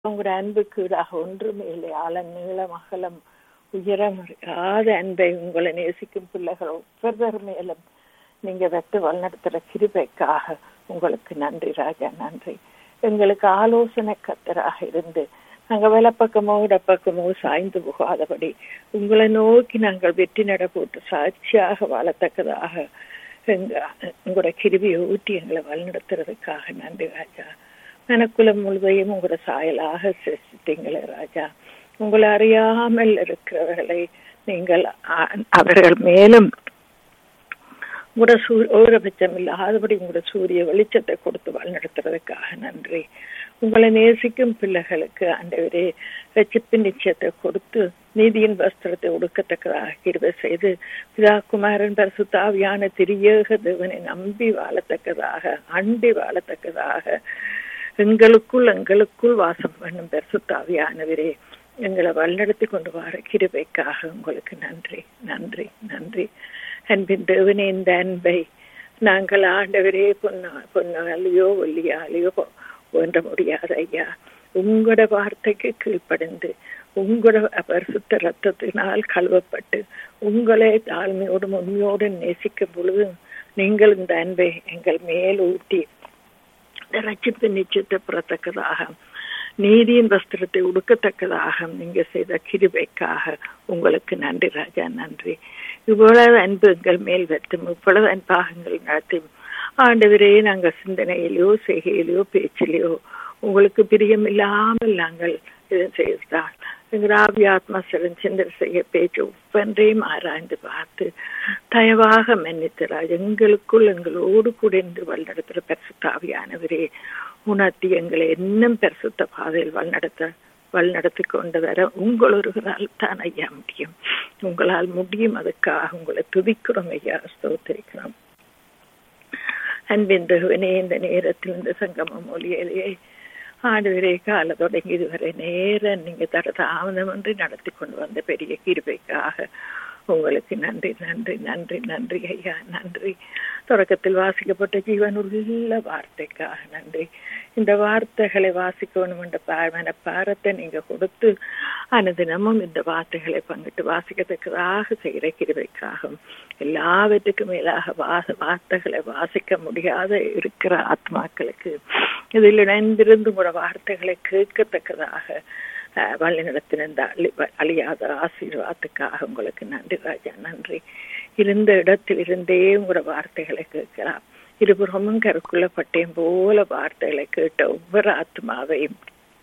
உங்களுடைய அன்புக்கு ஈடாக ஒன்றுமே இல்லை. ஆழம் நீளம் அகலம் உயரம் அறியாத அன்பை உங்களை நேசிக்கும் பிள்ளைகள் ஒவ்வொரு மேலும் நீங்க வெட்டு வழிநடத்துற கிருபைக்காக உங்களுக்கு நன்றி ராஜா, நன்றி. எங்களுக்கு ஆலோசனை கத்தராக இருந்து நாங்கள் வலப்பக்கமோ இடப்பக்கமோ சாய்ந்து போகாதபடி உங்களை நோக்கி நாங்கள் வெற்றி நடப்போட்டு சாட்சியாக வாழத்தக்கதாக உங்களோட கிருபியை ஊட்டி எங்களை வழிநடத்துறதுக்காக நன்றி ராஜா. மனக்குலம் முழுவதையும் உங்களோட சாயலாக சிருஷ்டித்தீங்களே ராஜா. உங்களை அறியாமல் இருக்கிறவர்களை நீங்கள் அவர்கள் மேலும் உங்களோட ஓரபட்சம் இல்லாதபடி உங்களோட சூரிய வெளிச்சத்தை கொடுத்து வழிநடத்துறதுக்காக நன்றி. உங்களை நேசிக்கும் பிள்ளைகளுக்கு ஆண்டவரே ரட்சிப்பு நிச்சயத்தை கொடுத்து நீதியின் வஸ்திரத்தை உடுக்கத்தக்கதாக கிருபை செய்து பிதா குமாரன் பரிசுத்த ஆவியான திரியேக தேவனை நம்பி வாழத்தக்கதாக அண்டி வாழத்தக்கதாக எங்களுக்குள் வாசம் பண்ணும் பரிசுத்த ஆவியானவரே எங்களை வழிநடத்தி கொண்டு வர கிருபைக்காக உங்களுக்கு நன்றி, நன்றி, நன்றி. அன்பின் தேவனே, இந்த அன்பை நாங்கள் ஆண்டவரே பொன்னாலேயோ ஒல்லியாலேயோ வேண்ட முடியாது ஐயா. உங்களோட வார்த்தைக்கு கீழ்ப்படைந்து உங்களோட பரிசுத்த ரத்தத்தினால் கழுவப்பட்டு உங்களை தாழ்மையோடும் உண்மையோடு நேசிக்கும் பொழுது நீங்கள் இந்த அன்பை எங்கள் மேல் ஊட்டி ரட்சிப்பு நிச்சயத்தை பெறத்தக்கதாக நீதியின் வஸ்திரத்தை உடுக்கத்தக்கதாக நீங்க செய்த கிருபைக்காக உங்களுக்கு நன்றி ராஜா, நன்றி. இவ்வளவு அன்பு எங்கள் மேல் வைத்தும் இவ்வளவு அன்பாகங்கள் நடத்தும் ஆண்டவரே, நாங்கள் சிந்தனையிலோ செய்கையிலோ பேச்சிலையோ உங்களுக்கு பிரியம் இல்லாமல் நாங்கள் இதை செய்தால் எங்கள் ஆவி ஆத்மா சிறந்த செய்ய பேச்சு ஒவ்வொன்றையும் ஆராய்ந்து பார்த்து தயவாக மன்னித்தராஜ் எங்களோடு கூட இருந்து வழிநடத்துகிற பரிசுத்த ஆவியானவரே உணர்த்தி எங்களை இன்னும் பரிசுத்த பாதையில் வழிநடத்தி கொண்டு வர உங்களொருவரால் தான் ஐயா முடியும். உங்களால் முடியும். அதுக்காக உங்களை துதிக்கிறோம் ஐயா, ஸ்தோத்திரிக்கிறோம். அன்பின் தேவனே, இந்த நேரத்தில் இந்த சங்கமம் மொழியிலேயே ஆண்டவரே கால தொடங்கி இதுவரை நேரம் நீங்க தாமதமின்றி நடத்தி கொண்டு வந்த பெரிய கிருபைக்காக உங்களுக்கு நன்றி, நன்றி, நன்றி, நன்றி ஐயா, நன்றி. தொடக்கத்தில் வாசிக்கப்பட்ட ஜீவனுள்ள வார்த்தைக்காக நன்றி. இந்த வார்த்தைகளை வாசிக்கணும் என்ற பாரத்தை நீங்க கொடுத்து அனுதினமும் இந்த வார்த்தைகளை பங்கிட்டு வாசிக்கத்தக்கதாக செய்கிற கிருபைக்காகவும் எல்லாவற்றுக்கும் மேலாக வார்த்தைகளை வாசிக்க முடியாத இருக்கிற ஆத்மாக்களுக்கு இதில் இணைந்திருந்து கூட வார்த்தைகளை கேட்கத்தக்கதாக வழி நடத்தின அழியாத ஆசீர்வாதத்துக்காக உங்களுக்கு நன்றி ராஜா, நன்றி. இருந்த இடத்தில் இருந்தே உங்களோட வார்த்தைகளை கேட்கலாம். இருபுறமும் கருக்குள்ள பட்டயம் போல வார்த்தைகளை கேட்ட ஒவ்வொரு ஆத்மாவையும்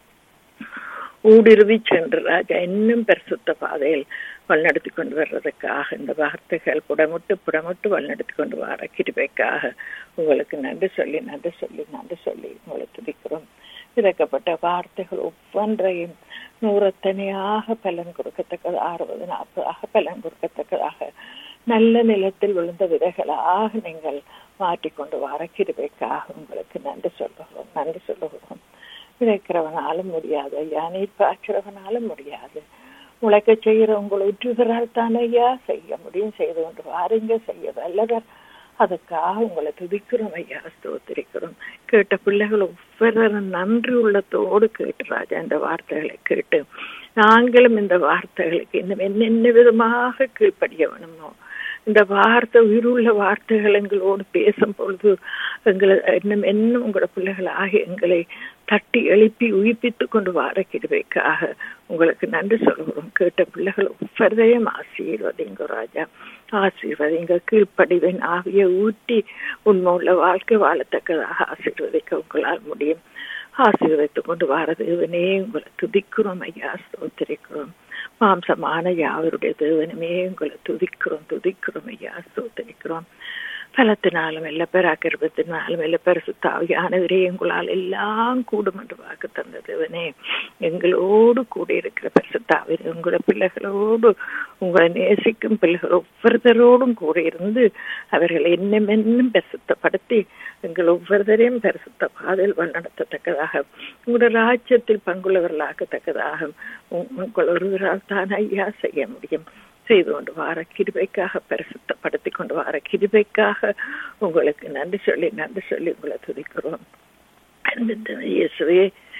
ஊடுருவி சென்று ராஜா இன்னும் பரிசுத்த பாதையில் வழிநடத்தி கொண்டு வர்றதுக்காக இந்த வார்த்தைகள் புடமுட்டு வழிநடத்தி கொண்டு வர கிருபைக்காக உங்களுக்கு நன்றி சொல்லி நன்றி சொல்லி நன்றி சொல்லி உங்களை துதிக்கிறோம். விதைக்கப்பட்ட வார்த்தைகள் ஒவ்வொன்றையும் 100 தனியாக பலன் கொடுக்கத்தக்கது, 60, 40 பலன் கொடுக்கத்தக்கதாக நல்ல நிலத்தில் விழுந்த விதைகளாக நீங்கள் மாற்றிக்கொண்டு வர கிருபைக்காக உங்களுக்கு நன்றி சொல்லுகிறோம், நன்றி சொல்லுகிறோம். விதைக்கிறவனாலும் முடியாது ஐயா, நீர் பாய்க்கிறவனாலும் முடியாது. முளைக்க செய்கிற உங்களை உற்றுகிறால் தானே ஐயா செய்ய முடியும். செய்து கொண்டு வாருங்க, செய்ய வல்லவர். அதுக்காக உங்களை துதிக்கிறோம் ஐயா, ஸ்தோத்திரிக்கிறோம். கேட்ட பிள்ளைகள் ஒவ்வொரு நன்றி உள்ளத்தோடு கேட்டு ராஜா இந்த வார்த்தைகளை கேட்டு நாங்களும் இந்த வார்த்தைகளுக்கு இன்னும் என்னென்ன விதமாக கீழ்ப்படிய வேணுமோ இந்த வார்த்தை உயிருள்ள வார்த்தைகள் எங்களோடு பேசும் பொழுது எங்களை இன்னும் உங்களோட பிள்ளைகளாக எங்களை தட்டி எழுப்பி உயிர்ப்பித்து கொண்டு வர கிருபைக்காக உங்களுக்கு நன்றி சொல்கிறோம். கேட்ட பிள்ளைகள் ஒவ்வொருதையும் ஆசீர்வதிங்க ராஜா, ஆசீர்வதிங்க. கீழ்ப்படிவின் ஆவியை ஊட்டி உண்மை உள்ள வாழ்க்கை வாழத்தக்கதாக ஆசீர்வதிக்க உங்களால் முடியும். ஆசீர்வதித்து கொண்டு வர தேவனே உங்களை துதிக்கிறோம் ஐயா, ஸ்தோத்திரிக்கிறோம். மாம்சமான யாவருடைய தேவனுமே உங்களை துதிக்கிறோம் ஐயா, ஸ்தோத்திரிக்கிறோம். பலத்தினாலும் எல்லா பராக்கிரமத்தினாலும் எல்லா பரிசுத்த ஆவியானவரே உங்களால் எல்லாம் கூடும் என்று வாக்கு தந்த தேவனே எங்களோடு கூட இருக்கிற பரிசுத்த ஆவியானவரே உங்களோட பிள்ளைகளோடு உங்களை நேசிக்கும் பிள்ளைகள் ஒவ்வொருத்தரோடும் கூட இருந்து அவர்களை இன்னும் பரிசுத்தப்படுத்தி எங்கள் ஒவ்வொருத்தரையும் பரிசுத்த பாதையில் வழிநடத்தத்தக்கதாக உங்களோட ராஜ்யத்தில் பங்குள்ளவர்களாக்கத்தக்கதாக உங்கள் ஒருவரால் தான் ஐயா செய்ய முடியும். செய்து கொண்டு வர கிருபைக்காக பரிசுத்தப்படுத்தி கொண்டு வர கிருபைக்காக உங்களுக்கு நன்றி சொல்லி உங்களை துதிக்கிறோம். இயேசுவே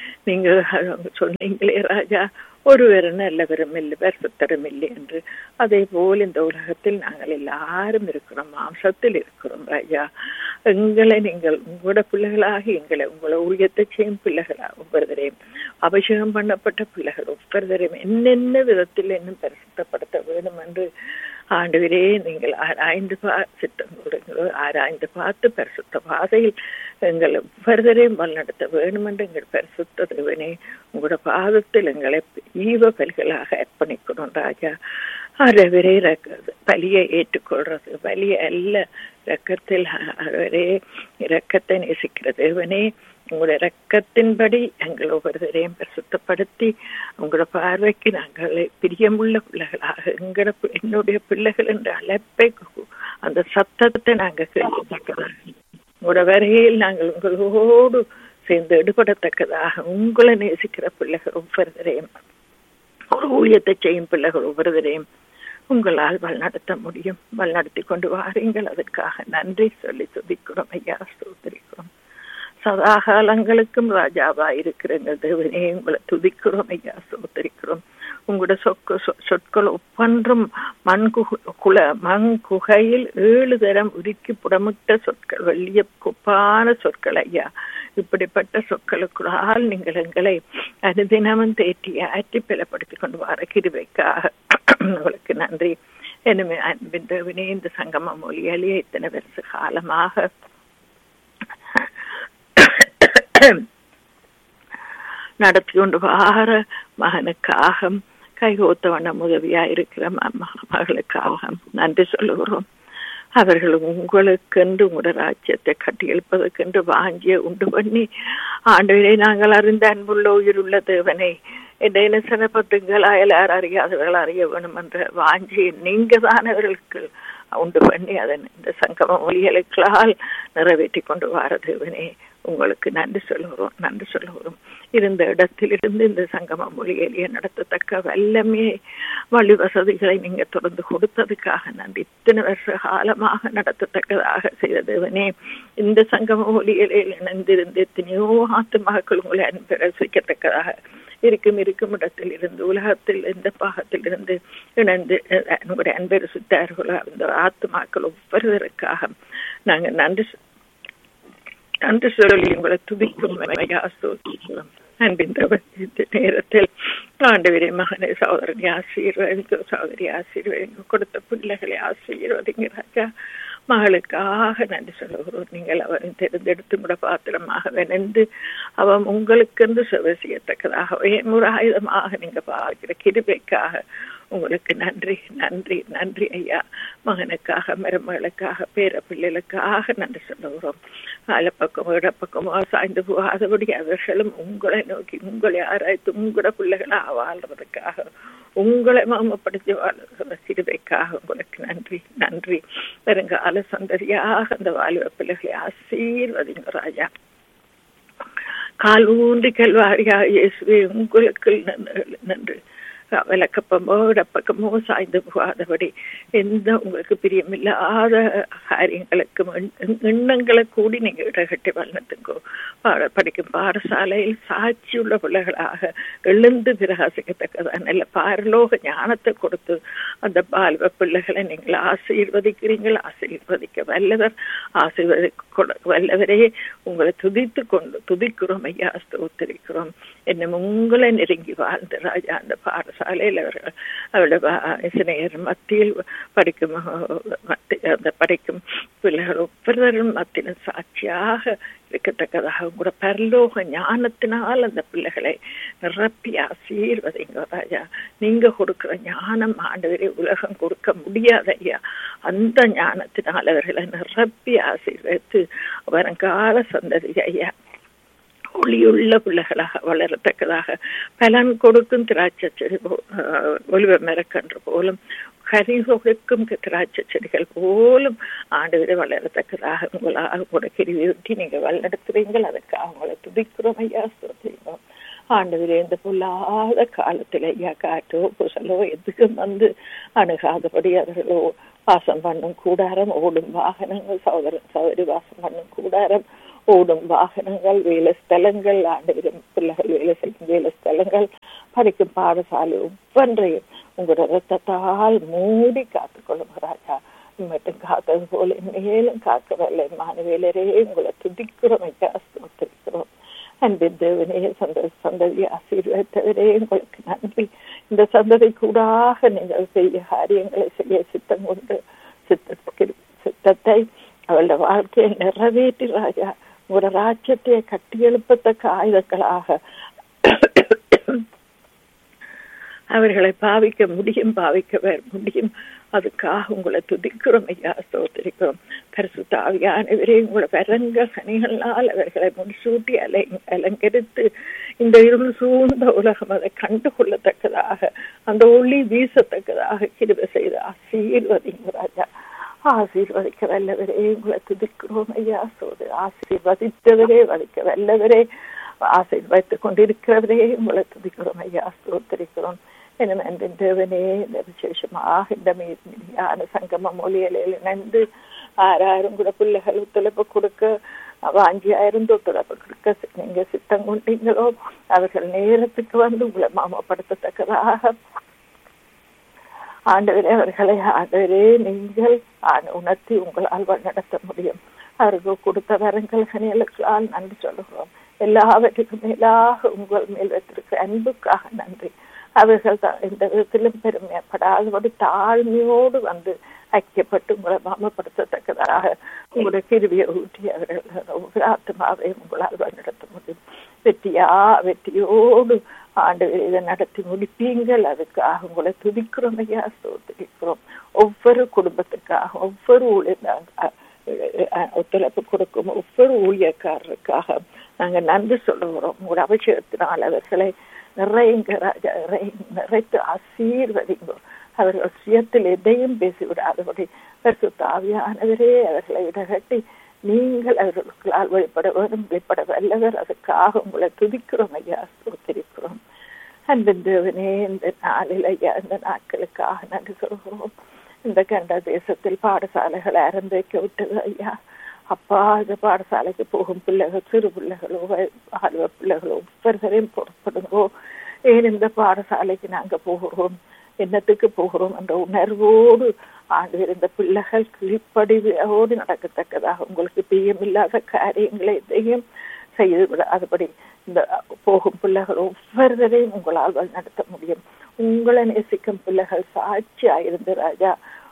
நீங்க சொன்னீங்களே ராஜா, ஒருவரும் நல்லவரும் இல்லை, பரிசுத்தரும் இல்லை என்று. அதே போல் இந்த உலகத்தில் நாங்கள் எல்லாரும் இருக்கிறோம், மாம்சத்தில் இருக்கிறோம் ராஜா. எங்களை நீங்கள் உங்களோட பிள்ளைகளாக எங்களை உங்களை ஊழியத்தை செய்யும் பிள்ளைகளாக ஒவ்வொருவரையும் அபிஷேகம் பண்ணப்பட்ட பிள்ளைகள் ஒவ்வொருவரையும் என்னென்ன விதத்தில் இன்னும் பரிசுத்தப்படுத்த வேண்டும் என்று ஆண்டவரே நீங்கள் ஆராய்ந்து பார்த்து பரிசுத்த பாதையில் எங்களை ஒவ்வொருவரையும் வழிநடத்த வேண்டும் என்று எங்கள் பரிசுத்த தேவனே உங்களோட பாதத்தில் எங்களை ஈவ பலிகளாக அர்ப்பணிக்கணும் ராஜா. ஆண்டவரே பலியை ஏற்றுக்கொள்றது பலிய அல்ல, இரக்கத்தில் அவரே இரக்கத்தை நேசிக்கிற தேவனே உங்களோட இரக்கத்தின்படி எங்கள் ஒவ்வொருவரையும் பிரசுத்தப்படுத்தி உங்களோட பார்வைக்கு நாங்கள் பிரியமுள்ள பிள்ளைகளாக என்னுடைய பிள்ளைகள் என்ற அழைப்பை அந்த சத்தத்தை நாங்கள் கேட்கத்தக்கதாக உங்களோட வரையில் நாங்கள் உங்களோடு சேர்ந்து எடுபடத்தக்கதாக உங்களை நேசிக்கிற பிள்ளைகள் ஒவ்வொருவரையும் ஒரு ஊழியத்தை செய்யும் பிள்ளைகள் ஒவ்வொருவரையும் உங்களால் வழிநடத்த முடியும். வழிநடத்தி கொண்டு வாருங்கள். அதற்காக நன்றி சொல்லி துதிக்கிறோம் ஐயா, ஸ்தோத்திரிக்கிறோம். சதாகாலங்களுக்கும் ராஜாவா இருக்கிற எங்கள் தேவனே உங்களை துதிக்கிறோம் ஐயா, ஸ்தோத்திரிக்கிறோம். உங்களோட சொற்கள் ஒவ்வொன்றும் மண்குகையில் 7 தரம் உருக்கி புடமிட்ட சொற்கள், வெள்ளிய குப்பான சொற்கள் ஐயா. இப்படிப்பட்ட சொற்களுக்குள்ளால் நீங்கள் எங்களை அனுதினமும் தேற்றி ஆற்றி பலப்படுத்திக் கொண்டு வர கிருபைக்காக உங்களுக்கு நன்றி. எனவே அன்பின் தேவனே, இந்த சங்கம மொழியாலேயே இத்தனை வருஷ காலமாக நடத்தி கொண்டு வார மகனுக்காக கைகோத்தவண்ண உதவியா இருக்கிற மகளுக்காக நன்றி சொல்லுகிறோம். அவர்கள் உங்களுக்கென்று உங்களோட ராஜ்யத்தை கட்டி எழுப்பதற்கென்று வாஞ்சிய உண்டு பண்ணி ஆண்டவரை நாங்கள் அறிந்த அன்புள்ள உயிருள்ள தேவனை என்ன சிறப்பத்துங்களா எல்லாரும் அறியாதவர்கள் அறிய வேணும் என்ற வாஞ்சியை நீங்க தான் அவர்களுக்கு உண்டு பண்ணி அதன் இந்த சங்கம மொழிகளுக்களால் நிறைவேற்றி கொண்டு வார தேவனே உங்களுக்கு நன்றி சொல்லுகிறோம். இருந்த இடத்திலிருந்து இந்த சங்கம மொழியிலேயே நடத்தத்தக்க வல்லமே வழி வசதிகளை நீங்க தொடர்ந்து கொடுத்ததுக்காக நன்றி. இத்தனை வருஷ காலமாக நடத்தத்தக்கதாக செய்த தேவனே, இந்த சங்கம மொழியிலே இணைந்திருந்து எத்தனையோ ஆத்துமாக்கள் உங்களை அனுப்பிக்கத்தக்கதாக இருக்கும் இடத்தில் இருந்து உலகத்தில் இந்த பாகத்தில் இருந்து இணைந்து உங்களுடைய அன்பர் சுத்தார்களோ அந்த ஆத்துமாக்கள் ஒவ்வொருவருக்காக நாங்கள் நன்றி சொல்லி உங்களை துதிக்கும் அன்பின் நேரத்தில் ஆண்டவரே மகனை சகோதரனை ஆசீர்வதிங்க, சகோதரி ஆசீர்வதிங்க, கொடுத்த பிள்ளைகளை ஆசீர்வதிங்க ராஜா. மகளுக்காக நன்றி சொல்லுகிறோம். நீங்கள் அவரை தேர்ந்தெடுத்து கூட பாத்திரமாக வெனந்து அவன் உங்களுக்கென்று சேவை செய்யத்தக்கதாக ஒரு ஆயுதமாக நீங்க பார்க்கிற கிருபைக்காக உங்களுக்கு நன்றி நன்றி நன்றி ஐயா. மகனுக்காக மருமகளுக்காக பேர பிள்ளைகளுக்காக நன்றி சொல்லுகிறோம். பக்கமோ இடப்பக்கமோ சாய்ந்து போகாதபடி அவர்களும் உங்களை நோக்கி உங்களை ஆராய்த்து உங்களோட பிள்ளைகளாக வாழ்றதுக்காக உங்களை மாமப்படுத்தி வாழ்கிற சிறுவைக்காக உங்களுக்கு நன்றி நன்றி. வருங்கால சந்ததியாக அந்த வாழ்வ பிள்ளைகளை ஆசீர்வதிங்க ராஜா. கால் ஊன்றி கல்வாரியா இயேசுவே உங்களுக்கு நன்றி. விளக்கப்பமோ இடப்பக்கமோ சாய்ந்து போகாதபடி எந்த உங்களுக்கு பிரியமில்லாத காரியங்களுக்கும் எண்ணங்களை கூடி நீங்க இடகட்டி வளர்த்துக்கோ. படிக்கும் பாடசாலையில் சாட்சியுள்ள பிள்ளைகளாக எழுந்து பிரகாசிக்கத்தக்கதா நல்ல பாரலோக ஞானத்தை கொடுத்து அந்த பால்வ பிள்ளைகளை நீங்கள் ஆசீர்வதிக்கிறீர்கள். ஆசீர்வதிக்க வல்லவர், வல்லவரே உங்களை துதிக்கிறோம் ஐயா, ஸ்தோத்திரிக்கிறோம். என்னும் உங்களை நெருங்கி வாழ்ந்த ராஜா அந்த பாடசாலையில் அவருடைய மத்தியில் படிக்கும் பிள்ளைகள் ஒவ்வொருவரும் மத்தியில் சாட்சியாக இருக்கத்தக்கதாக உங்களோட பரலோக ஞானத்தினால் அந்த பிள்ளைகளை நிரப்பி ஆசீர்வதிங்க ராஜா. நீங்க கொடுக்கிற ஞானம் ஆண்டவரே உலகம் கொடுக்க முடியாத ஐயா. அந்த ஞானத்தினால் அவர்களை நிரப்பி ஆசீர்வதித்து வருங்கால சந்ததி ஐயா ஒளியுள்ள பிள்ளைகளாக வளரத்தக்கதாக பலன் கொடுக்கும் திராட்சை செடி ஒலிவ மரக்கன்று போலும் கனி கொடுக்கும் திராட்சை செடிகள் போலும் ஆண்டவரை வளரத்தக்கதாக உங்களால் உங்களோட கிருவியொட்டி நீங்க வழிநடத்துவீங்கள். அதற்காக உங்களை துதிக்கிறோம் ஐயா, ஸ்தோத்திரிக்கிறோம். ஆண்டவரே இந்த பொல்லாத காலத்தில் ஐயா காற்றோ புசலோ எதுக்கும் வந்து அணுகாதபடி அவர்களோ வாசம் பண்ணும் கூடாரம், ஓடும் வாகனங்கள், சகோதரி வாசம் பண்ணும் கூடாரம் ஓடும் வாகனங்கள், வேலை ஸ்தலங்கள், ஆண்டவரும் பிள்ளைகள் வேலை செய்யும் வேலை ஸ்தலங்கள், படிக்கும் பாடசாலை ஒவ்வொன்றையும் உங்களோட ரத்தத்தால் மூடி காத்துக்கொள்ளும் ராஜா. மட்டும் காத்தது போல மேலும் காக்க வரலை மாணவியலரே உங்களை துதிக்கிறோம் ஐயா, ஸ்தோத்திரிக்கிறோம். அன்பின் தேவனே, சந்ததி ஆசீர்வதித்தவரே உங்களுக்கு நன்றி. இந்த சந்ததி கூடாக நீங்கள் செய்ய காரியங்களை செய்ய சித்தம் கொண்டு சித்தத்தை அவளோட வாழ்க்கையை நிறைவேற்றி ராஜா உங்களோட ராஜ்யத்தை கட்டியெழுப்பத்தக்க ஆயுதங்களாக அவர்களை பாவிக்க முடியும், முடியும். அதுக்காக உங்களை துதிக்கிறோம் ஐயா, ஸ்தோத்திரிக்கிறோம். பரிசுத்த ஆவியானவரே உங்களை வரங்க சனிகளால் அவர்களை முடிசூட்டி அலங்கரித்து இந்த இருள் சூழ்ந்த உலகம் அதை கண்டுகொள்ளத்தக்கதாக அந்த ஒளி வீசத்தக்கதாக கிருபை செய்து ஆசீர்வதிங்க ராஜா. ஆசீர்வதிக்க வல்லவரே உங்களை துதிக்கிறோம் ஐயா, ஆசீர்வதித்தவரே வதிக்க வல்லவரே, ஆசீர்வதித்துக் கொண்டிருக்கிறவரே உங்களை துதிக்கிறோம் ஐயா, ஸ்தோத்திரிக்கிறோம். அன்பின் தேவனே, இந்த விசேஷமாக இந்த மீதியான சங்கம மொழிகளில் இணைந்து 6000 கூட பிள்ளைகள் ஒத்துழைப்பு கொடுக்க 5000 ஒத்துழைப்பு கொடுக்க நீங்க சித்தம் கொண்டீங்களோ அவர்கள் நேரத்துக்கு வந்து உங்களை மாமப்படுத்தத்தக்கதாக ஆண்டவரே அவர்களை ஆண்டவரே நீங்கள் உணர்த்தி உங்களால் நடத்த முடியும். அவர்கள் கொடுத்த வரங்கள் கனிகளுக்கால் நன்றி சொல்லுகிறோம். எல்லாவற்றுக்கும் மேலாக உங்கள் மேல் வைத்திருக்கிற அன்புக்காக நன்றி. அவர்கள் எந்த விதத்திலும் பெருமைப்படாதபடி தாழ்மையோடு வந்து ஐக்கியப்பட்டு உங்களை மாமப்படுத்தத்தக்கதாக உங்களுடைய கிருவியை ஊட்டி அவர்கள் ஒவ்வொரு ஆத்மாவை உங்களால் நடத்த முடியும். வெற்றியோடு ஆண்டு இதை நடத்தி முடிப்பீங்கள். அதுக்காக உங்களை துதிக்கிறோம் ஐயா, ஸ்தோத்திரிக்கிறோம். ஒவ்வொரு குடும்பத்துக்காக ஒவ்வொரு ஒத்துழைப்பு கொடுக்கும் ஒவ்வொரு ஊழியக்காரருக்காக நாங்கள் நன்றி சொல்லுகிறோம். உங்களோட அபிஷேகத்தினால் அவர்களை நிறைத்து ஆசீர்வதிங்கோ. அவர்கள் சுயத்தில் எதையும் பேசிவிடாதபடி பரிசுத்த ஆவியானவரே அவர்களை இடகட்டி நீங்கள் அவர்களுக்களால் வெளிப்பட வேண்டும், வெளிப்பட வல்லவர். அதுக்காக உங்களை துதிக்கிறோம் ஐயா, ஸ்தோத்திரிக்கிறோம். அன்பின் தேவனே, இந்த நாளில் ஐயா இந்த நாட்களுக்காக நன்றி சொல்கிறோம். இந்த கண்ட தேசத்தில் பாடசாலைகளை ஆரம்பிக்க விட்டது ஐயா. அப்பா, இந்த பாடசாலைக்கு போகும் பிள்ளைகள், சிறு பிள்ளைகளோ ஆழ்வ பிள்ளைகளோ ஒவ்வொருவரையும் பொறுப்படுங்கோ. ஏன் இந்த பாடசாலைக்கு நாங்கள் போகிறோம், என்னத்துக்கு போகிறோம் என்ற உணர்வோடு ஆண்டு இந்த பிள்ளைகள் கீழ்ப்படிவோடு நடக்கத்தக்கதாக உங்களுக்கு பிரியமில்லாத காரியங்களை எதையும் செய்து விடாதபடி இந்த போகும் பிள்ளைகள் ஒவ்வொருவரையும் உங்களால் நடத்த முடியும். உங்களை நேசிக்கும் பிள்ளைகள் சாட்சியாயிருந்து ராஜா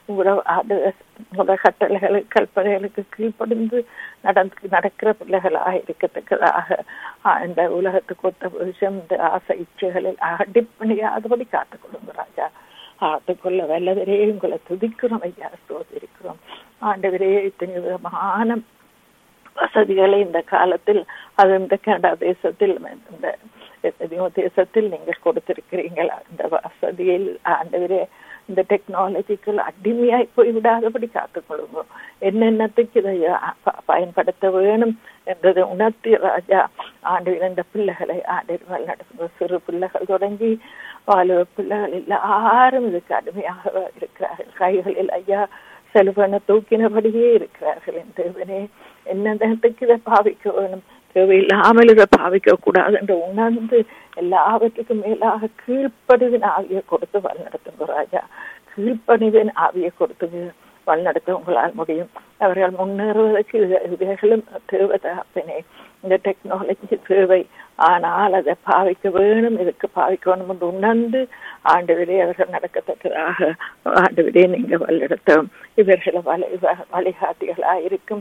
உங்களோட கட்டளைகளை கற்பனைகளுக்கு கீழ்ப்படிந்து நடக்கிற பிள்ளைகளாக இருக்கத்தக்கதாக இந்த உலகத்துக்கு ஒத்த விஷயம் இந்த ஆசை இச்சைகளில் அடிப்படையாதபடி காத்துக்கொள்ளுங்க ராஜா. ஆட்டுக்கொள்ள வல்லவரே உங்களை துதிக்கிறோம் ஐயா, ஸ்தோத்திரிக்கிறோம். ஆண்டவரே, இத்தனை விதமான வசதிகளை இந்த காலத்தில் அது இந்த கனடா தேசத்தில் இந்த எத்தனையோ தேசத்தில் நீங்கள் கொடுத்திருக்கிறீங்களா? இந்த வசதியில் ஆண்டவரே இந்த டெக்னாலஜிக்கல் அடிமையாய் போய்விடாதபடி காத்துக்கொள்ளுங்க. என்னென்னத்துக்கு இதை பயன்படுத்த வேணும் என்றதை உணர்த்தி ராஜா ஆண்டவர் இந்த பிள்ளைகளை ஆண்டவர் நடத்துங்க. சிறு பிள்ளைகள் தொடங்கி வாலிப பிள்ளைகள் எல்லாரும் இதுக்கு அடிமையாக இருக்கிறார்கள். கைகளில் ஐயா செல்வனை தூக்கினபடியே இருக்கிறார்கள். என் தேவனே, என்னத்துக்கு இதை பாவிக்க வேணும், தேவையில்லாமல் இதை பாவிக்க கூடாது என்று உணர்ந்து எல்லாவற்றுக்கும் மேலாக கீழ்ப்படிவின் ஆவியை கொடுத்து வழிநடத்துங்க ராஜா. கீழ்ப்படிவின் ஆவியை கொடுத்து வழிநடத்த உங்களால் முடியும். அவர்கள் முன்னேறுவதற்கு இவைகளும் தேவை தகப்பனே. இந்த டெக்னாலஜி தேவை, ஆனால் அதை பாவிக்க வேணும், இதுக்கு பாவிக்க வேணும் என்று உணர்ந்து ஆண்டவரே அவர்கள் நடக்கத்தக்கதாக ஆண்டவரே நீங்க வழிநடத்த இவர்களை வழிகாட்டிகளாக இருக்கும்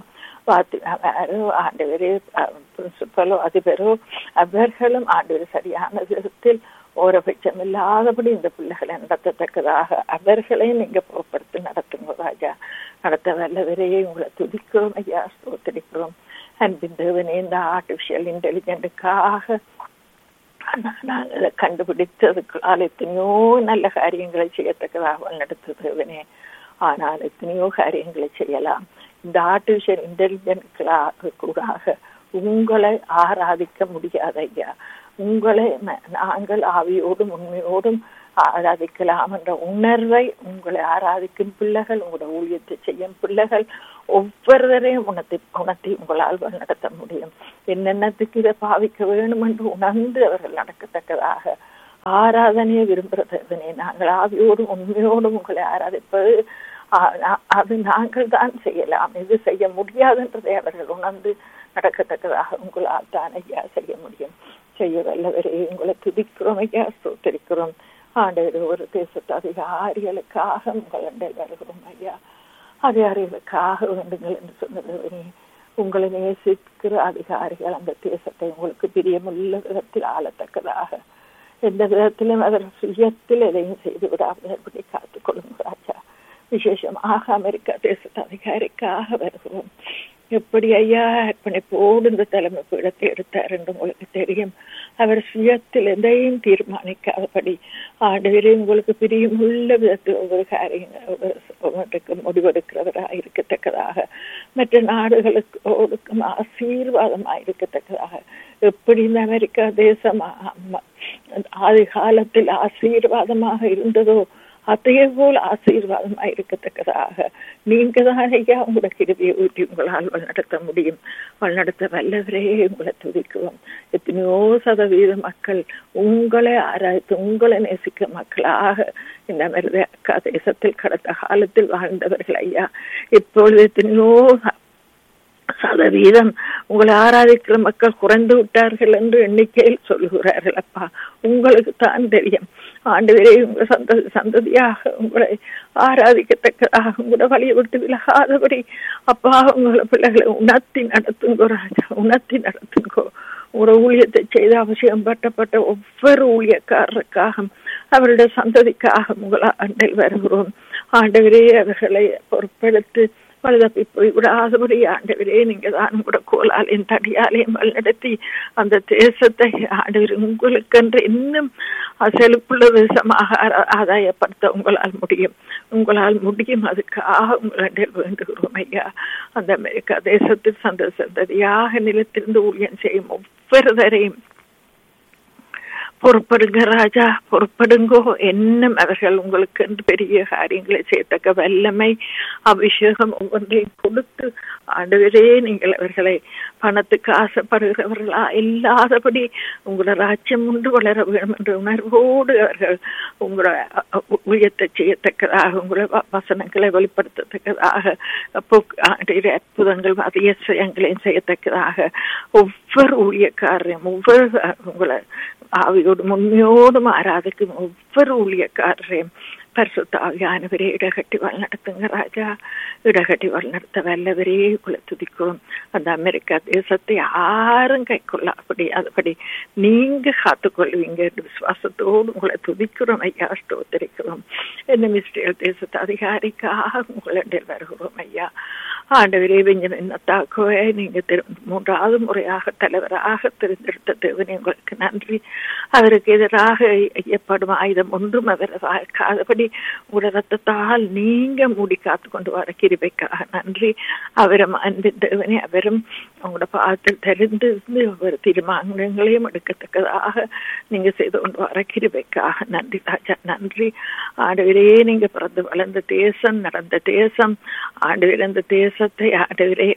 ஆண்டவரே பிரின்சிபலோ அதிபரோ அவர்களும் ஆண்டவர் சரியான விதத்தில் ஓரபட்சம் இல்லாதபடி இந்த பிள்ளைகளை நடத்தத்தக்கதாக அவர்களையும் நீங்க பொருட்படுத்தி நடத்துங்க ராஜா. நடத்த வல்லவரே உங்களை துதிக்கிறோம் ஐயா, ஸ்தோத்திரிக்கிறோம். அன்பின் தேவனே, இந்த ஆர்டிபிஷியல் இன்டெலிஜென்ட்டுக்காக நாங்கள் கண்டுபிடித்ததுக்கால எத்தனையோ நல்ல காரியங்களை செய்யத்தக்கதாக நடத்த தேவனே. ஆனால் எத்தனையோ காரியங்களை செய்யலாம். இந்த ஆர்டிபிஷியல் இன்டெலிஜென்ட்களாக கூடாக உங்களை ஆராதிக்க முடியாது ஐயா. உங்களை நாங்கள் ஆவியோடும் உண்மையோடும் ஆராதிக்கலாம் என்ற உணர்வை உங்களை ஆராதிக்கும் பிள்ளைகள், உங்களோட ஊழியத்தை செய்யும் பிள்ளைகள் ஒவ்வொருவரையும் உணர்த்தி உங்களால் நடத்த முடியும். என்னென்னத்துக்கு இதை பாவிக்க வேணும் என்று உணர்ந்து அவர்கள் நடக்கத்தக்கதாக ஆராதனையை விரும்புகிறதனை நாங்கள் ஆவியோடும் உண்மையோடும் உங்களை ஆராதிப்பது அது நாங்கள் தான் செய்யலாம். இது செய்ய முடியாதுன்றதை அவர்கள் உணர்ந்து நடக்கத்தக்கதாக உங்களால் தான் ஐயா செய்ய முடியும். செய்ய வல்லவரே உங்களை துதிக்கிறோம் ஐயா, ஸ்தோத்திரிக்கிறோம். ஆண்டவர் ஒரு தேசத்து அதிகாரிகளுக்காக உங்கள் வருகிறோம் ஐயா. அதிகாரிகளுக்காக வேண்டுங்கள் என்று சொன்னது. உங்களை நேசிக்கிற அதிகாரிகள் அந்த தேசத்தை உங்களுக்கு பிரியமுள்ள விதத்தில் ஆளத்தக்கதாக எந்த விதத்திலும் அவர் சுயத்தில் எதையும் செய்து விடாமல் காத்துக் கொள்ளும் ராஜா. விசேஷமாக அமெரிக்கா தேசத்து அதிகாரிக்காக வருகிறோம். எப்படி ஐயா அர்ப்பணிப்போடு இந்த தலைமை பீடத்தை எடுத்தார் என்று உங்களுக்கு தெரியும். அவர் சுயத்தில் எதையும் தீர்மானிக்காதபடி ஆண்டவரே உங்களுக்கு பிரியமுள்ள விதத்தில் ஒவ்வொரு காரியங்களுக்கும் முடிவெடுக்கிறவராக இருக்கத்தக்கதாக, மற்ற நாடுகளுக்கும் ஆசீர்வாதமாக இருக்கத்தக்கதாக, எப்படி இந்த அமெரிக்கா தேசம் ஆதி காலத்தில் ஆசீர்வாதமாக இருந்ததோ அதே போல் ஆசீர்வாதமாக இருக்கத்தக்கதாக நீங்க தான் ஐயா உங்களோட கிருபையை ஊட்டி உங்களால் வழிநடத்த முடியும். வழிநடத்த வல்லவரே உங்களை துதிக்குவோம். எத்தனையோ சதவீத மக்கள் உங்களை ஆராய்த்து உங்களை நேசிக்க மக்களாக இந்த அமெரிக்கா தேசத்தில் கடந்த காலத்தில் வாழ்ந்தவர்கள் ஐயா. இப்பொழுது எத்தனையோ சதவீதம் உங்களை ஆராதிக்கிற மக்கள் குறைந்து விட்டார்கள் என்று எண்ணிக்கையில் சொல்லுகிறார்கள். அப்பா உங்களுக்கு தான் தெரியும். ஆண்டவரே உங்களை சந்ததியாக உங்களை ஆராதிக்கத்தக்கதாக உங்களோட வழியை விட்டு விலகாதபடி அப்பா உங்களை பிள்ளைகளை உணர்த்தி நடத்துங்கோ ராஜா, உணர்த்தி நடத்துங்கோ. ஒரு ஊழியத்தை செய்த அவசியம் பட்டப்பட்ட ஒவ்வொரு ஊழியக்காரருக்காக அவருடைய சந்ததிக்காக உங்களை அண்டை வருகிறோம். ஆண்டவரே அவர்களை பொறுப்பெடுத்து பழுதப்பி போய் விடாதபடி ஆண்டவரே நீங்க தான் கூட கோலாலையும் தடியாலையும் வழிநடத்தி அந்த தேசத்தை ஆண்டவர் உங்களுக்கென்று இன்னும் செழிப்புள்ள தேசமாக ஆதாயப்படுத்த உங்களால் முடியும். உங்களால் முடியும். அதுக்காக உங்களிடம் வேண்டுகிறோம் ஐயா. அந்த அமெரிக்கா தேசத்தில் சந்ததியாக நிலத்திலிருந்து ஊழியம் செய்யும் ஒவ்வொருவரையும் பொறுப்படுங்க ராஜா, பொறுப்படுங்கோ. என்னும் அவர்கள் உங்களுக்கு பெரிய காரியங்களை செய்யத்தக்க வல்லமை அபிஷேகம் ஒவ்வொன்றையும் கொடுத்து ஆண்டவரே நீங்கள் அவர்களை பணத்துக்கு ஆசைப்படுகிறவர்களா இல்லாதபடி உங்களோட ராஜ்யம் உண்டு வளர வேண்டும் என்ற உணர்வோடு அவர்கள் உங்களோட ஊழியத்தை செய்யத்தக்கதாக உங்களோட வசனங்களை வெளிப்படுத்தத்தக்கதாக அற்புதங்கள் அதிசயங்களையும் செய்யத்தக்கதாக ஒவ்வொரு ஊழியக்காரரையும் ஒவ்வொரு உங்களை ஆவியோடு உண்மையோடும் ஆராதிக்கும் ஒவ்வொரு ஊழியக்காரரையும் பரிசுத்த ஆவியானவரே இடகட்டி வழிநடத்துங்க ராஜா. இடகட்டி வழிநடத்த வல்லவரே உங்களை துதிக்கிறோம். அந்த அமெரிக்கா தேசத்தை யாரும் கை கொள்ளாதபடி அதுபடி நீங்க காத்துக்கொள்வீங்க என்று விசுவாசத்தோடு உங்களை துதிக்கிறோம் ஐயா, ஸ்தோத்திரிக்கிறோம். என்ன இஸ்ரேல் தேசத்து அதிகாரிக்காக உங்களிடம் வருகிறோம் ஐயா. ஆண்டவரே பெஞ்சமின் நெத்தன்யாகுவை நீங்க 3வது முறையாக தலைவராக தெரிந்தெடுத்த தேவனே உங்களுக்கு நன்றி. அவருக்கு எதிராக ஐயப்படும் ஆயுதம் ஒன்றும் அவர் காதபடி உங்களோட ரத்தத்தால் நீங்க மூடி காத்து கொண்டு வர கிருபைக்காக நன்றி. அவரும் அன்பின் தேவனே அவரும் உங்களோட பாதத்தில் தெரிந்து ஒவ்வொரு தீர்மானங்களையும் எடுக்கத்தக்கதாக நீங்க செய்து கொண்டு வர கிருபைக்காக நன்றி ராஜா, நன்றி. ஆண்டவரே நீங்க பிறந்து வளர்ந்த தேசம், நடந்த தேசம், ஆண்டவர் அந்த தேசத்தை ஆண்டவரே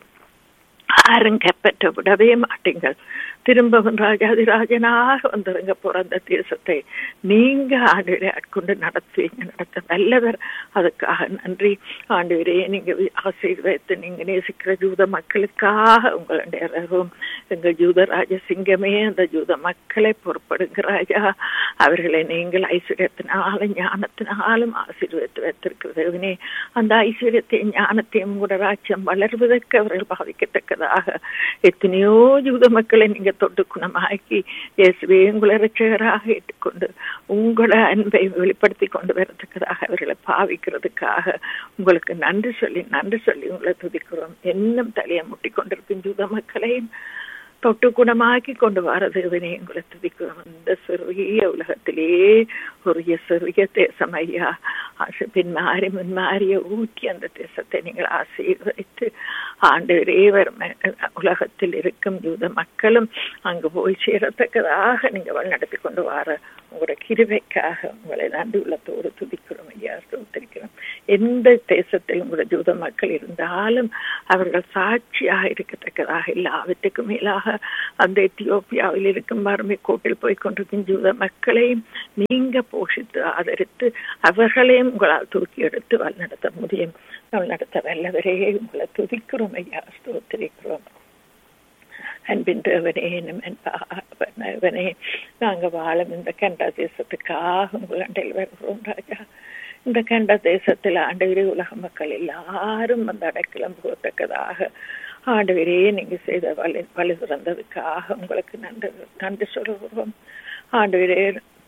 யாரும் கைப்பற்ற விடவே மாட்டீங்கள். திரும்பவும் ராஜாதிராஜனாக வந்துருங்க பிறந்த தேசத்தை நீங்க ஆண்டவரே ஆட்கொண்டு நடத்துவீங்க, நடத்த நல்லவர். அதுக்காக நன்றி ஆண்டவரே. நீங்க ஆசீர்வதித்து நீங்க நேசிக்கிற ஜூத மக்களுக்காக உங்களுடைய எங்க ஜூத ராஜ சிங்கமே அந்த ஜூத மக்களை பொறுப்படுங்க ராஜா. அவர்களை நீங்கள் ஐஸ்வர்யத்தினாலும் ஞானத்தினாலும் ஆசீர்வதித்து வைத்திருக்கிறதே. அந்த ஐஸ்வர்யத்தையும் ஞானத்தையும் கூட ராஜ்யம் வளர்வதற்கு அவர்கள் பாதிக்கத்தக்கதாக எத்தனையோ ஜூத மக்களை நீங்க தொட்டு குணமாக்கி இயேசுவே உங்களை இரட்சகராக ஏற்றுக்கொண்டு உங்களோட அன்பை வெளிப்படுத்தி கொண்டு வரதுக்காக அவர்களை பாவிக்கிறதுக்காக உங்களுக்கு நன்றி சொல்லி உங்களை துதிக்கிறோம். இன்னும் தலையை முட்டி கொண்டிருக்கும் ஜூத மக்களையும் தொட்டு குணமாக்கி கொண்டு வரதுவனே உங்களை துதிக்கிறோம். இந்த சிறிய உலகத்திலே ஒரு சிறிய தேசம் ஐயா. முன்மாறிய ஊற்றி அந்த தேசத்தை நீங்கள் ஆசீர்வதித்து ஆண்டவரே உலகத்தில் இருக்கும் யூத மக்களும் அங்கு போய் சேரத்தக்கதாக நீங்கள் வழிநடத்தி கொண்டு வர உங்களோட கிருபைக்காக உங்களை நன்றி உள்ளத்தோடு துதிக்கிறோம் ஐயா, ஸ்தோத்திரிக்கிறோம். எந்த தேசத்தில் உங்களோட யூத மக்கள் இருந்தாலும் அவர்கள் சாட்சியாக இருக்கத்தக்கதாக எல்லாவற்றுக்கும் மேலாக அந்த எத்தியோப்பியாவில் இருக்கும் வறுமை கோட்டில் போய் கொண்டிருக்கும் யூத மக்களையும் நீங்க போஷித்து ஆதரித்து அவர்களையும் உங்களால் தூக்கி எடுத்து வழிநடத்த முடியும். வழிநடத்த வல்லவரே உங்களை துதிக்கிறோம் ஐயா, ஸ்தோத்திரிக்கிறோம். அன்பின் தேவனே, நாங்க வாழும் இந்த கனடா தேசத்துக்காக உங்கள் அண்டையில் வருகிறோம் ராஜா. இந்த கனடா தேசத்தில் ஆண்டவரே உலக மக்கள் எல்லாரும் அந்த அடைக்கலம் போகத்தக்கதாக ஆண்டவரே நீங்க செய்த வழி சிறந்ததுக்காக உங்களுக்கு நன்றி சொல்கிறோம். ஆண்டவரே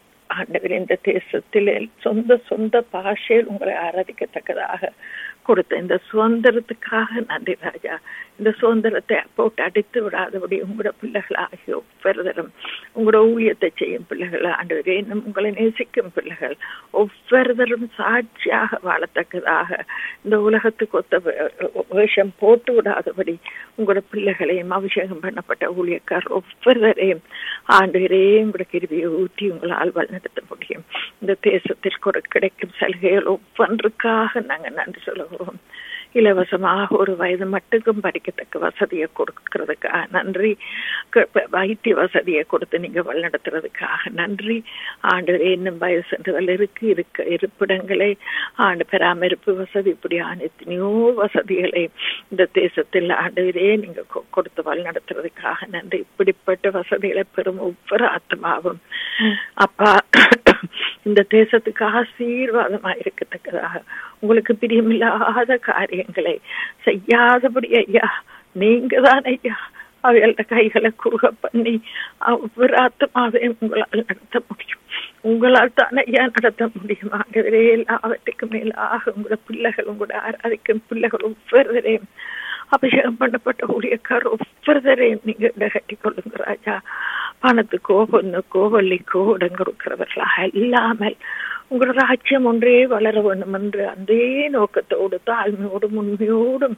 இந்த தேசத்தில் சொந்த பாஷையில் உங்களை ஆராதிக்கத்தக்கதாக கொடுத்த இந்த சுதந்திரத்துக்காக நன்றி ராஜா. இந்த சுதந்திரத்தை போட்டு அடித்து விடாதபடி உங்களோட பிள்ளைகளாகிய ஒவ்வொருத்தரும் உங்களோட ஊழியத்தை செய்யும் பிள்ளைகள் ஆண்டவரே, உங்களை நேசிக்கும் பிள்ளைகள் ஒவ்வொருத்தரும் சாட்சியாக வாழத்தக்கதாக இந்த உலகத்துக்கு ஒத்த வேஷம் போட்டு விடாதபடி உங்களோட பிள்ளைகளையும் அபிஷேகம் பண்ணப்பட்ட ஊழியக்கார் ஒவ்வொருவரையும் ஆண்டவரே உங்களோட கிருபையை ஊற்றி உங்களால் வழிநடத்த முடியும். இந்த தேசத்தில் கிடைக்கும் சலுகைகள் ஒவ்வொன்றுக்காக நாங்கள் நன்றி சொல்லுகிறோம். இலவசமாக ஒரு வயது மட்டுக்கும் படிக்கத்தக்க வசதியை கொடுக்கறதுக்காக நன்றி. வைத்திய வசதியை கொடுத்து நீங்க வழிநடத்துறதுக்காக நன்றி. ஆண்டவரே இன்னும் வயசுன்றதில் இருப்பிடங்களை பராமரிப்பு வசதி இப்படியான எத்தனையோ வசதிகளை இந்த தேசத்தில் ஆண்டவரே நீங்க கொடுத்து வழிநடத்துறதுக்காக நன்றி. இப்படிப்பட்ட வசதிகளை பெறும் ஒவ்வொரு ஆத்மாவும் அப்பா இந்த தேசத்துக்கு ஆசீர்வாதமா இருக்கத்தக்கதாக உங்களுக்கு பிரியமில்லாத காரியங்களை செய்யாதபடி ஐயா நீங்க தான் ஐயா அவைகள கைகளை குறுக பண்ணி ஒவ்வொரு ஆத்மாவையும் உங்களால் நடத்த முடியும். உங்களால் தான் ஐயா நடத்த முடியும். ஆகவே எல்லாவற்றுக்கும் மேலாக உங்களோட பிள்ளைகள் உங்களோட ஆராதிக்கும் பிள்ளைகள் ஒவ்வொருவரையும் அபிஷேகம் பண்ணப்பட்ட ஊழியக்கார் ஒவ்வொருவரையும் நீங்க கட்டி கொள்ளுங்க ராஜா. பணத்துக்கோ பொண்ணுக்கோ வள்ளிக்கோ இடம் கொடுக்கிறவர்களாக இல்லாமல் உங்களோட ராஜ்யம் ஒன்றே வளர வேண்டும் என்று அந்த நோக்கத்தோடு தாழ்மையோடும் உண்மையோடும்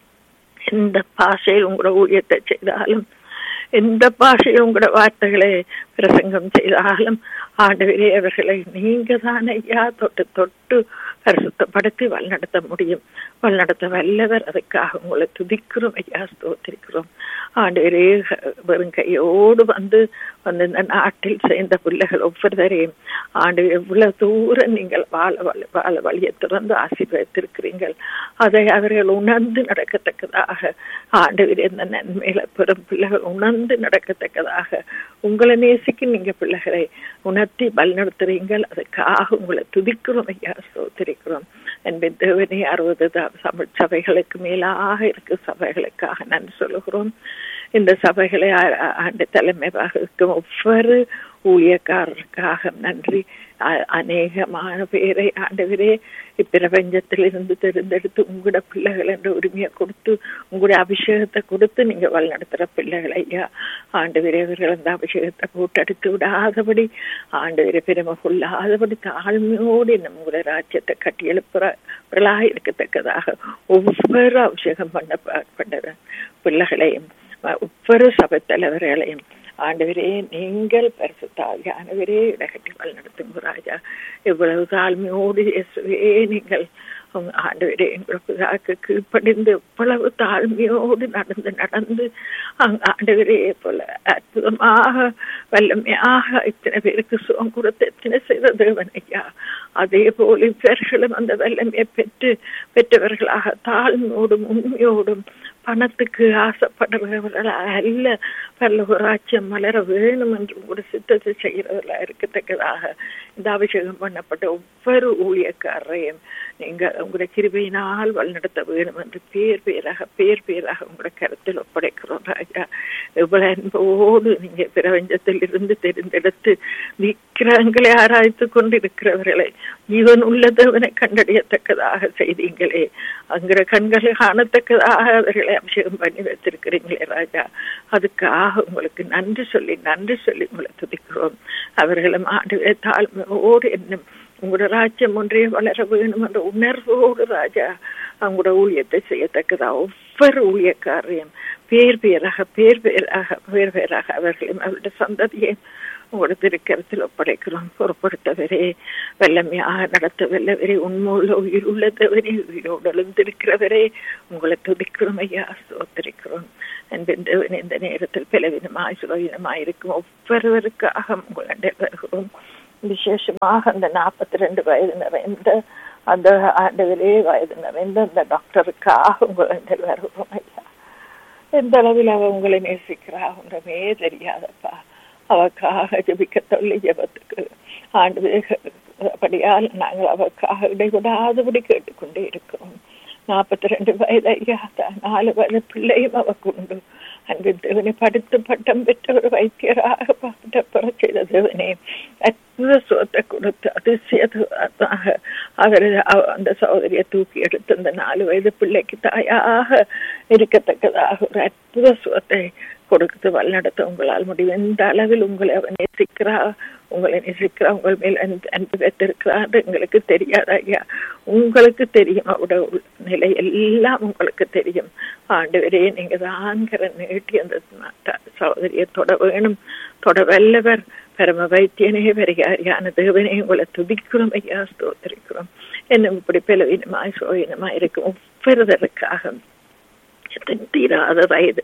எந்த பாஷையில் உங்களோட ஊழியத்தை செய்தாலும் எந்த பாஷையில் உங்களோட வார்த்தைகளை பிரசங்கம் செய்தாலும் ஆண்டவரே அவர்களை நீங்க தான் ஐயா தொட்டு தொட்டு பரிசுத்தப்படுத்தி வழிநடத்த முடியும். வழிநடத்த வல்லவர். அதுக்காக உங்களை துதிக்கிறோம் ஐயா, ஸ்தோத்திரிக்கிறோம். ஆண்டவரே வெறும் கையோடு வந்து இந்த நாட்டில் சேர்ந்த பிள்ளைகள் ஒவ்வொருவரையும் ஆண்டவர் எவ்வளவு தூரம் நீங்கள் வாழ வழியை திறந்து ஆசீர்வதித்திருக்கிறீர்கள். அதை அவர்கள் உணர்ந்து நடக்கத்தக்கதாக ஆண்டவர் இந்த நன்மைகளை பெறும் பிள்ளைகள் உணர்ந்து நடக்கத்தக்கதாக உங்களை நேசிக்கும் நீங்க பிள்ளைகளை உணர்த்தி வழிநடத்துறீங்கள். அதுக்காக உங்களை துதிக்கிறோம் ஐயா, ஸ்தோத்திரிக்கிறோம். என்பது தேவனே 60 தமிழ் சபைகளுக்கு மேலாக இருக்கு சபைகளுக்காக நன்றி சொல்லுகிறோம். இந்த சபைகளை ஆண்டு தலைமையாக இருக்கும் ஒவ்வொரு ஊழியக்காரருக்காக நன்றி. அநேகமான பேரை ஆண்டவரே இப்பிரபஞ்சத்திலிருந்து தெரிந்தெடுத்து உங்களோட பிள்ளைகள் என்ற உரிமையை கொடுத்து உங்களுடைய அபிஷேகத்தை கொடுத்து நீங்க வழிநடத்துற பிள்ளைகள் ஐயா. ஆண்டவரே அவர்கள் அந்த அபிஷேகத்தை போட்டு எடுத்து விடாதபடி ஆண்டவரே பெருமை கொள்ளாதபடி தாழ்மையோடு நம்முடைய ராஜ்யத்தை கட்டி எழுப்புறவர்களாக இருக்கத்தக்கதாக ஒவ்வொரு அபிஷேகம் பண்ணப்பட்ட பிள்ளைகளையும் ஒவ்வொரு சபை தலைவர்களையும் ஆண்டவரே நீங்கள் பரிசுத்தாவியானவரே இடகட்டி வழிநடத்துங்க ராஜா. எவ்வளவு தாழ்மையோடு இயேசுவே நீங்கள் ஆண்டவரே எங்களுக்கு கீழ்ப்படிந்து எவ்வளவு தாழ்மையோடு நடந்து ஆண்டவரே போல அற்புதமாக வல்லமையாக இத்தனை பேருக்கு சுகம் கொடுத்து எத்தனை செய்த தேவன் ஐயா. அதே போல இவர்களும் அந்த வல்லமையை பெற்றவர்களாக தாழ்மையோடும் உண்மையோடும் பணத்துக்கு ஆசைப்படுறவர்களா அல்ல, பல்லவராட்சியம் மலர வேணும் என்று ஒரு சித்தத்தை செய்கிறவர்களா இருக்கத்தக்கதாக இந்த அபிஷேகம் பண்ணப்பட்ட ஒவ்வொரு ஊழியக்காரரையும் நீங்க உங்களுடைய கிருபையினால் வழிநடத்த வேணும் என்று பேர் பேராக உங்களுடைய கருத்தில் ஒப்படைக்கிறோம் ராஜா. எவ்வளவு அன்போடு நீங்க பிரபஞ்சத்தில் இருந்து தெரிந்தெடுத்து விக்கிரகங்களை ஆராய்த்து கொண்டிருக்கிறவர்களை இவன் உள்ளதவனை கண்டறியத்தக்கதாக செய்தீங்களே, அங்கிற கண்களை காணத்தக்கதாக அவர்களை அபிஷேகம் பண்ணி வைத்திருக்கிறீங்களே ராஜா. அதுக்காக உங்களுக்கு நன்றி சொல்லி உங்களை துதிக்கிறோம். அவர்களும் ஆண்டவே தாழ்மையோடு என்னும் உங்களோட ராஜ்யம் ஒன்றே வளர வேணும் என்ற உணர்வோடு ராஜா அவங்களோட ஊழியத்தை செய்யத்தக்கதா ஒவ்வொரு ஊழியக்காரையும் பேர் பேராக அவர்களையும் அவருடைய சந்ததியை உங்களோட திருக்கரத்தில் ஒப்படைக்கிறோம். பொறுப்படுத்தவரே, வல்லமையாக நடத்த வல்லவரே, உண்மையுள்ள உயிர் உள்ளதவரே, உயிரோடு எழுந்திருக்கிறவரே, உங்களை துதிக்கிறோம் ஐயா, ஸ்தோத்திரிக்கிறோம். இந்த நேரத்தில் பலவீனமாய் சுலவீனமாயிருக்கும் ஒவ்வொருவருக்காக உங்களை வருகிறோம். விசேஷமாக அந்த 42 வயது நிறைந்த அந்த ஆண்டுகளே வயது நிறைந்த அந்த டாக்டருக்காக உங்களை வருகிறோம் ஐயா. எந்த அளவில் அவ உங்களை நேசிக்கிறா ஒன்றமே தெரியாதப்பா. அவக்காக ஜபிக்க தொல்லை ஜபத்துக்கு ஆண்டு படியால் நாங்கள் அவக்காக இடைவிடாதபடி கேட்டுக்கொண்டே இருக்கிறோம். 42 வயது ஐயா, 4 வயது பிள்ளையும் அவக்கு உண்டு. அன்பு தேவனை படித்து பட்டம் பெற்ற ஒரு வைத்தியராக பட்ட செய்த தேவனே, அற்புத சுகத்தை கொடுத்து அதிசயமாக அவர் அந்த சகோதரியை தூக்கி எடுத்து அந்த 4 வயது பிள்ளைக்கு தாயாக இருக்கத்தக்கதாக ஒரு அற்புத சுகத்தை கொடுத்து வழிநடத்த உங்களால் முடியும். எந்த அளவில் உங்களை அவன் நேசிக்கிறா, உங்கள் மேல் அன்பு வைத்திருக்கிறார் எங்களுக்கு தெரியாது ஐயா. உங்களுக்கு தெரியும், அவருடைய நிலை எல்லாம் உங்களுக்கு தெரியும். ஆண்டவரே, நீங்க தான் நீட்டி அந்த சகோதரியை தொட வேணும், தொட வல்லவர் பரம வைத்தியனே, வருகாரியான தேவனே, உங்களை துதிக்கிறோம் ஐயா, ஸ்தோத்திரிக்கிறோம். என்னும் இப்படி பலவீனமாய் சோயினமாய் இருக்கும் ஒவ்வொருவருக்காக தீராத வயது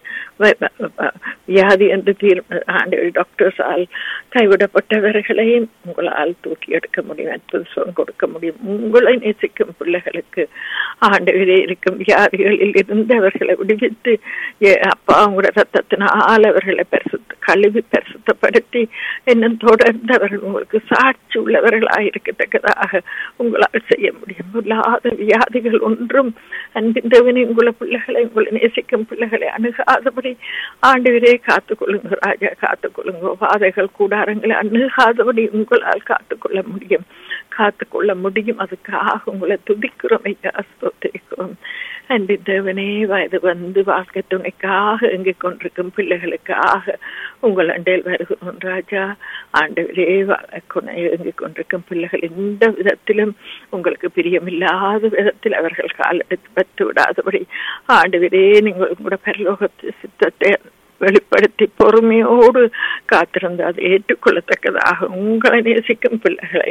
வியாதி என்று டாக்டர்ஸால் கைவிடப்பட்டவர்களையும் உங்களால் தூக்கி எடுக்க முடியும், அற்புத சுகம் கொடுக்க முடியும். உங்களை நேசிக்கும் பிள்ளைகளுக்கு ஆண்டவரே இருக்கும் வியாதிகளில் இருந்து அவர்களை விடுவித்து அப்பா உங்களோட ரத்தத்தினால் அவர்களை கழுவி பரிசுத்தப்படுத்தி இன்னும் தொடர்ந்து அவர்கள் உங்களுக்கு சாட்சி உள்ளவர்களாக இருக்கத்தக்கதாக உங்களால் செய்ய முடியும். இல்லாத வியாதிகள் ஒன்றும் அன்பிந்தவனே உங்களை பிள்ளைகளை, உங்களை நேசிக்கும் பிள்ளைகளை அணுகாதபடி ஆண்டவரே காத்துக்கொள்ளுங்க ராஜா, காத்துக்கொள்ளுங்க. வாதைகள் கூடாரங்களை அணுகாதபடி உங்களால் காத்துக்கொள்ள முடியும். அதுக்காக உங்களை துதிக்கிறோம் ஐயா, ஸ்தோத்திரிக்கிறோம். அன்பு தேவனே, வயது வந்து வாழ்க்கை துணைக்காக எங்கிக் கொண்டிருக்கும் பிள்ளைகளுக்காக உங்கள் அண்டையில் வருகிறோம் ராஜா. ஆண்டவரே, எங்கிக் கொண்டிருக்கும் பிள்ளைகள் எந்த விதத்திலும் உங்களுக்கு பிரியமில்லாத விதத்தில் அவர்கள் காலெடுத்து பத்து விடாதபடி ஆண்டவரே நீங்கள் உங்களோட பரலோகத்து சித்தத்தை வெளிப்படுத்தி பொறுமையோடு காத்திருந்து அதை ஏற்றுக்கொள்ளத்தக்கதாக உங்களை நேசிக்கும் பிள்ளைகளை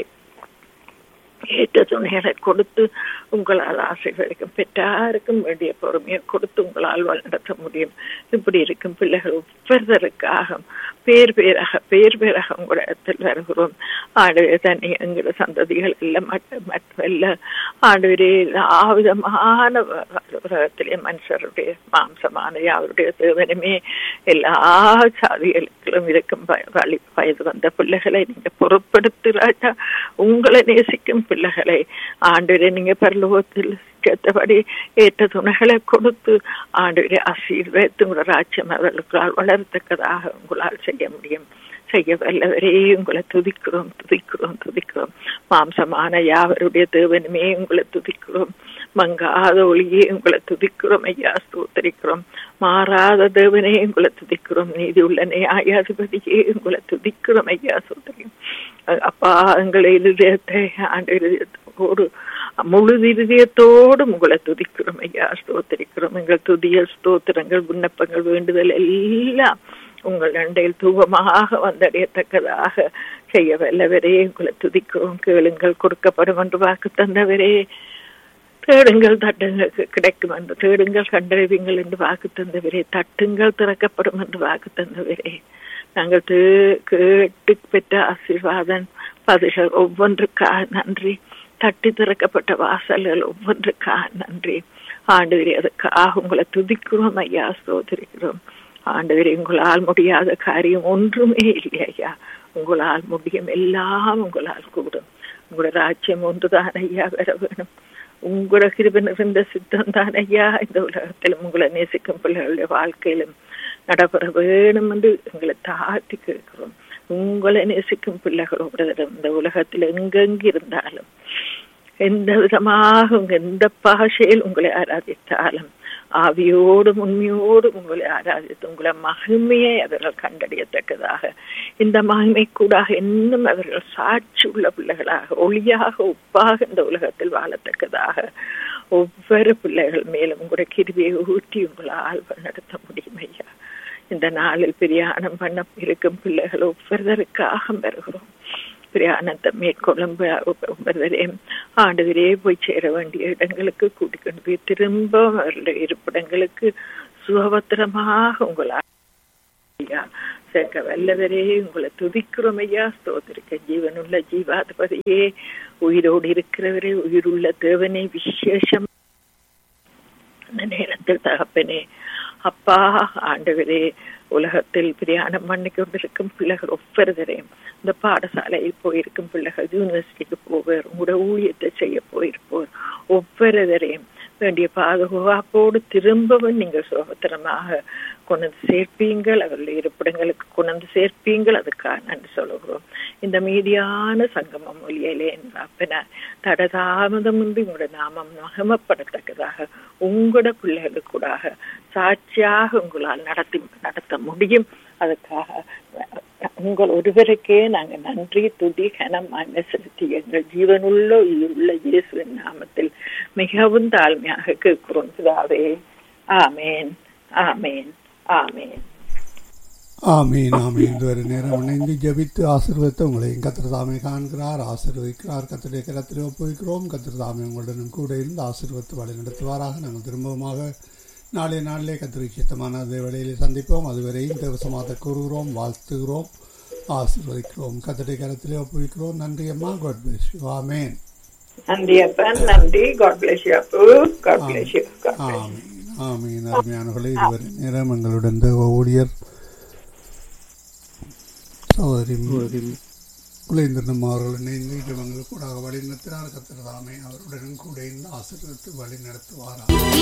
ஏற்ற துணைகளை கொடுத்து உங்களால் ஆசைகளுக்கும் பெற்றாருக்கும் வேண்டிய பொறுமையை கொடுத்து உங்களால் வழிநடத்த முடியும். இப்படி இருக்கும் பிள்ளைகள் ஒவ்வொருவருக்காக பேர் பேராக உங்களிடத்தில் வருகிறோம். ஆண்டவரே, தனி எங்களோட சந்ததிகள் எல்லாம் மற்றல்ல ஆண்டவரே, ஆவிதமான உலகத்திலே மனுஷருடைய மாம்சமான அவருடைய தேவனமே எல்லா சாதிகளுக்கும் இருக்கும் வயது வந்த பிள்ளைகளை நீங்க பொறுப்படுத்து ராஜா. உங்களை நேசிக்கும் பிள்ளைகளை ஆண்டவரே நீங்க பரலோகத்தில் கேட்டபடி ஏற்ற துணைகளை கொடுத்து ஆண்டவரே ஆசீர்வதித்து உங்களோட ராஜ்யம் அவர்களுக்கால் வளரத்தக்கதாக உங்களால் செய்ய முடியும். செய்ய வல்லவரே, உங்களை துதிக்கிறோம். மாம்சமான யாவருடைய தேவனுமே உங்களை துதிக்கிறோம். மங்காத ஒளியே உங்களை துதிக்கிறோம் ஐயா, ஸ்தோத்திரிக்கிறோம். மாறாத தேவனே உங்களை துதிக்கிறோம். நீதி உள்ள நியாயாதிபதியே உங்களை துதிக்கிறோம் ஐயா, ஸ்தோத்திரிக்கிறோம். அப்பா, எங்களை இருதயத்தை ஆண்டு முழு இருதயத்தோடு உங்களை துதிக்கிறோம் ஐயா, ஸ்தோத்திரிக்கிறோம். எங்கள் துதிய ஸ்தோத்திரங்கள் விண்ணப்பங்கள் வேண்டுதல் எல்லாம் உங்கள் அண்டையில் தூவமாக வந்தடையத்தக்கதாக செய்ய வல்லவரே உங்களை துதிக்கிறோம். கேளுங்கள் கொடுக்கப்படும் என்று வாக்கு தந்தவரே, தேடுங்கள் தட்டுங்கள் கிடைக்கும் என்று, தேடுங்கள் கண்டறிவீங்கள் என்று வாக்கு தந்தவரே, தட்டுங்கள் திறக்கப்படும் என்று வாக்கு தந்தவரே, நாங்கள் கேட்டு பெற்ற ஆசீர்வாதம் பதில்கள் ஒவ்வொன்றுக்காக நன்றி. தட்டி திறக்கப்பட்ட வாசல்கள் ஒவ்வொன்றுக்காக நன்றி ஆண்டவரே. அதுக்காக உங்களை துதிக்கிறோம் ஐயா, ஸ்தோத்திரிக்கிறோம். ஆண்டவரே, உங்களால் முடியாத காரியம் ஒன்றுமே இல்லை ஐயா. உங்களால் முடியும், எல்லாம் உங்களால் கூடும். உங்களோட ராஜ்யம் ஒன்றுதான் ஐயா வர வேணும். உங்களோட கிருபை நிறைந்த சித்தம் தான் ஐயா இந்த உலகத்திலும் உங்களை நேசிக்கும் பிள்ளைகளுடைய வாழ்க்கையிலும் நடைபெற வேணும் என்று எங்களை தாழ்த்தி கேட்கிறோம். உங்களை நேசிக்கும் பிள்ளைகளோட இந்த உலகத்தில் எங்கெங்கு இருந்தாலும் எந்த விதமாக எந்த பாஷையில் உங்களை ஆராதித்தாலும் ஆவியோடும் உண்மையோடும் உங்களை ஆராதித்து உங்களை மகிமையை அவர்கள் கண்டறியத்தக்கதாக, இந்த மகிமை கூட இன்னும் அவர்கள் சாட்சி உள்ள பிள்ளைகளாக ஒளியாக உப்பாக இந்த உலகத்தில் வாழத்தக்கதாக ஒவ்வொரு பிள்ளைகள் மேலும் உங்களுடைய கிருபையை ஊற்றி உங்களால் நடத்த முடியும் ஐயா. இந்த நாளில் பிரயாணம் பண்ண இருக்கும் பிள்ளைகள் ஒவ்வொருவருக்காக வருகிறோம். பிரயாணத்தை மேற்கொள்ளும் ஒவ்வொருவரையும் ஆண்டுவரே போய் சேர வேண்டிய இடங்களுக்கு கூட்டிக்கொண்டு போய் திரும்ப அவருடைய இருப்பிடங்களுக்கு சுகபத்திரமாக உங்களால் சேர்க்க வல்லவரே உங்களை துதிக்கிறோம் ஐயா. ஸ்தோத்திரிக்க ஜீவனுள்ள ஜீவாதிபதியே, உயிரோடு இருக்கிறவரே, உயிருள்ள தேவனே, விசேஷம் அந்த நேரத்தில் தகப்பனே அப்பா ஆண்டவரே, உலகத்தில் பிரயாணம் பண்ணி கொண்டிருக்கும் பிள்ளைகள் ஒவ்வொருவரையும், இந்த பாடசாலையில் போயிருக்கும் பிள்ளைகள், யூனிவர்சிட்டிக்கு போவார், உங்களோட ஊழியத்தை செய்ய போயிருப்போர் ஒவ்வொருவரையும் வேண்டிய பாதுகாப்போடு திரும்பவும் நீங்கள் சுகத்திரமாக கொண்டு சேர்ப்பீங்கள், அவர்களுடைய இருப்பிடங்களுக்கு கொண்டு சேர்ப்பீங்கள். அதுக்காக நன்றி சொல்லுகிறோம். இந்த மீதியான சங்கமம் மொழியிலே அப்பன தடதாமதமின்றி உங்களோட நாமம் மகிமைப்படத்தக்கதாக உங்களோட பிள்ளைகளுக்கு கூட சாட்சியாக உங்களால் நடத்த முடியும். அதுக்காக உங்கள் ஒருவருக்கே நாங்கள் நன்றி துதி கனம் செலுத்தி எங்கள் ஜீவனுள்ள உயிருள்ள இயேசுவின் நாமத்தில் மிகவும் தாழ்மையாக கேட்கிறோம் பிதாவே. ஆமேன், ஆமேன், ஆமேன், ஆமீன், ஆமீன். இதுவரை நேரம் இணைந்து ஜபித்து ஆசீர்வதித்து உங்களையும் கர்த்தர் தாமே காண்கிறார், ஆசீர்வதிக்கிறார். கர்த்தருடைய கரத்தில் ஒப்புவிக்கிறோம். கர்த்தர் தாமே உங்களுடன் கூட இருந்து ஆசீர்வதித்து வழி நடத்துவாராக. நாங்கள் திரும்பமாக நாளிலே கர்த்தருக்கு சித்தமான வேளையிலே சந்திப்போம். அதுவரையும் தேவசமாக கூறுகிறோம், வாழ்த்துகிறோம், ஆசீர்வதிக்கிறோம். கர்த்தருடைய கரத்திலே ஒப்புவிக்கிறோம். நன்றி அம்மா. God bless you. ஆமேன். நன்றி அப்பா, நன்றி. God bless you Appu. God bless you. ஆமீன், ஆமீன். அருமையானவர்களே, இதுவரை நேரம் எங்களுடன் தேவ ஊழியர் சகோதரி குலேந்திரன் அவர்கள் இணைந்து இவங்களுக்கு கூட வழி நடத்தினார். கர்த்தர் தாமே அவருடன் கூட இருந்து ஆசீர்வதித்து வழி நடத்துவார்.